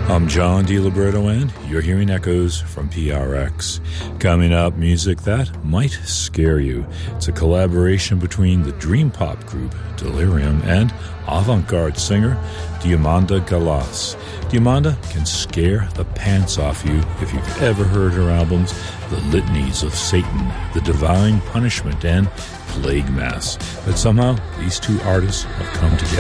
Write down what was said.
I'm John DiLiberto, and you're hearing echoes from PRX. Coming up, music that might scare you. It's a collaboration between the dream pop group Delirium and avant-garde singer Diamanda Galas. Diamanda can scare the pants off you if you've ever heard her albums, The Litanies of Satan, The Divine Punishment, and Plague Mass. But somehow, these two artists have come together